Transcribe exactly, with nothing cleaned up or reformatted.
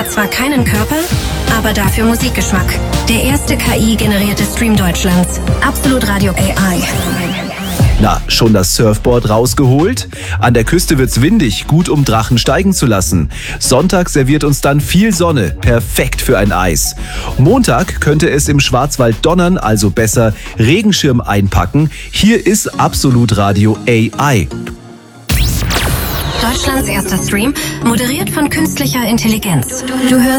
hat zwar keinen Körper, aber dafür Musikgeschmack. Der erste K I-generierte Stream Deutschlands. Absolut Radio A I. Na, schon das Surfboard rausgeholt? An der Küste wird's windig, gut um Drachen steigen zu lassen. Sonntag serviert uns dann viel Sonne, perfekt für ein Eis. Montag könnte es im Schwarzwald donnern, also besser Regenschirm einpacken. Hier ist Absolut Radio A I. Deutschlands erster Stream, moderiert von künstlicher Intelligenz. Du hörst